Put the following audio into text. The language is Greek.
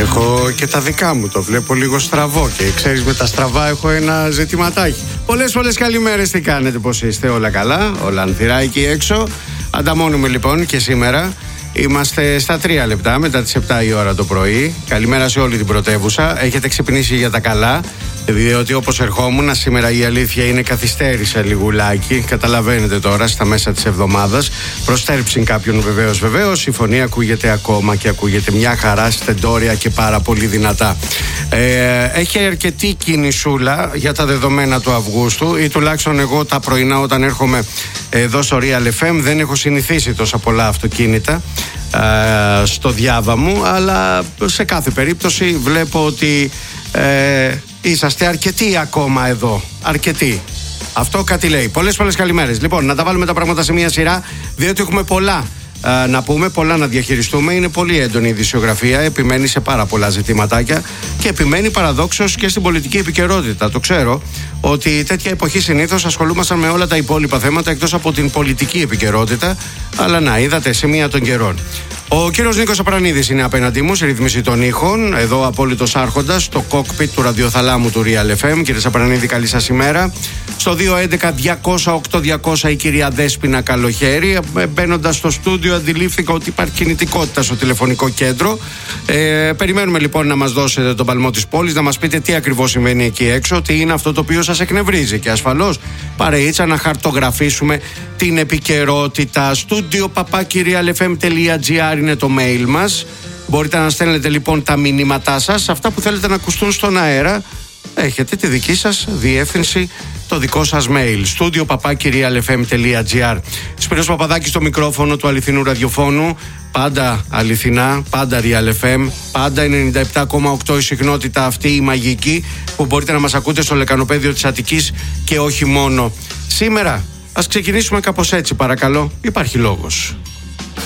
Έχω και τα δικά μου, το βλέπω λίγο στραβό και ξέρεις με τα στραβά έχω ένα ζητηματάκι. Πολλές καλημέρες, τι κάνετε, πώς είστε, όλα καλά, όλα ανθυρά εκεί έξω. Ανταμώνουμε λοιπόν και σήμερα. Είμαστε στα 3 λεπτά μετά τις 7 η ώρα το πρωί. Καλημέρα σε όλη την πρωτεύουσα. Έχετε ξυπνήσει για τα καλά, διότι όπως ερχόμουν σήμερα η αλήθεια είναι καθυστέρησα λιγουλάκι. Καταλαβαίνετε τώρα στα μέσα της εβδομάδας. Προστέρψην κάποιον βεβαίως. Η φωνή ακούγεται ακόμα και ακούγεται μια χαρά στεντόρια και πάρα πολύ δυνατά. Έχει αρκετή κινησούλα για τα δεδομένα του Αυγούστου, ή τουλάχιστον εγώ τα πρωινά όταν έρχομαι εδώ στο Real FM δεν έχω συνηθίσει τόσα πολλά αυτοκίνητα στο διάβα μου, αλλά σε κάθε περίπτωση βλέπω ότι είσαστε αρκετοί ακόμα εδώ. Αρκετοί. Αυτό κάτι λέει. Πολλές καλημέρες. Λοιπόν, να τα βάλουμε τα πράγματα σε μια σειρά, διότι έχουμε πολλά να πούμε, πολλά να διαχειριστούμε. Είναι πολύ έντονη η ειδησιογραφία, επιμένει σε πάρα πολλά ζητηματάκια και επιμένει παραδόξως και στην πολιτική επικαιρότητα. Το ξέρω ότι τέτοια εποχή συνήθως ασχολούμασταν με όλα τα υπόλοιπα θέματα εκτός από την πολιτική επικαιρότητα, αλλά να είδατε σε μία των καιρών. Ο κύριος Νίκος Απρανίδης είναι απέναντί μου σε ρύθμιση των ήχων, εδώ απόλυτος άρχοντας, στο κόκπιτ του ραδιοθαλάμου του Real FM. Κύριε Απρανίδη, καλή σας ημέρα. Στο 211-200-8200 η κυρία Δέσποινα Καλοχέρη. Μπαίνοντας στο στούντιο αντιλήφθηκα ότι υπάρχει κινητικότητα στο τηλεφωνικό κέντρο. Περιμένουμε λοιπόν να μας δώσετε τον παλμό της πόλης, να μας πείτε τι ακριβώς συμβαίνει εκεί έξω, τι είναι αυτό το οποίο σας εκνευρίζει και ασφαλώς παρεΐτσα να χαρτογραφήσουμε την επικαιρότητα. Στούντιο @realfm.gr είναι το mail μας. Μπορείτε να στέλνετε λοιπόν τα μηνύματά σας, αυτά που θέλετε να ακουστούν στον αέρα. Έχετε τη δική σας διεύθυνση, το δικό σας mail. Στούντιο @realfm.gr. Σπύρος Παπαδάκης στο μικρόφωνο του αληθινού ραδιοφώνου. Πάντα αληθινά, πάντα Real FM, πάντα 97,8 η συχνότητα αυτή η μαγική που μπορείτε να μας ακούτε στο λεκανοπέδιο της Αττικής και όχι μόνο. Σήμερα ας ξεκινήσουμε κάπως έτσι, παρακαλώ. Υπάρχει λόγος.